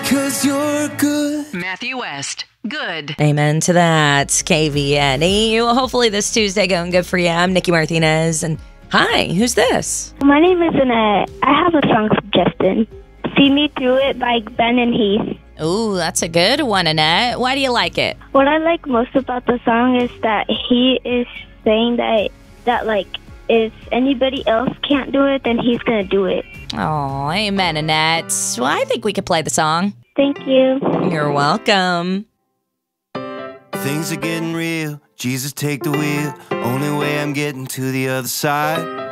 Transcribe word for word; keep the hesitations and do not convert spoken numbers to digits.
'cause you're good. Matthew West. Good. Amen to that. K V N E. Hopefully this Tuesday going good for you. I'm Nikki Martinez. And hi, who's this? My name is Annette. I have a song suggestion. See Me Through It by Ben and Heath. Ooh, that's a good one, Annette. Why do you like it? What I like most about the song is that he is saying that, that like, if anybody else can't do it, then he's going to do it. Oh, amen, Annette. Well, I think we could play the song. Thank you. You're welcome. Things are getting real. Jesus, take the wheel. Only way I'm getting to the other side.